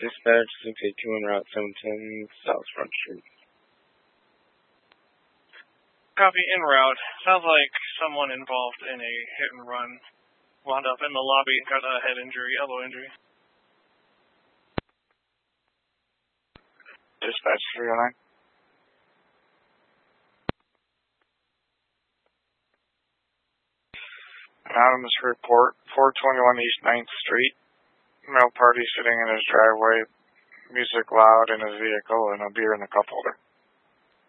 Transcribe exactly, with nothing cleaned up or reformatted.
Dispatch, six eight two on Route seven ten, South Front Street. Copy, en route. Sounds like someone involved in a hit and run wound up in the lobby and got a head injury, elbow injury. Dispatch three oh nine. Anonymous report, four twenty-one East ninth Street. Male party sitting in his driveway, music loud in his vehicle, and a beer in the cup holder.